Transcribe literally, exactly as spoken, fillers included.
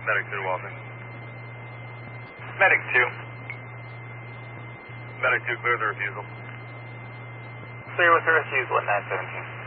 Medic two to Walton. Medic two. Medic two, clear the refusal. Clear with the refusal at nine seventeen.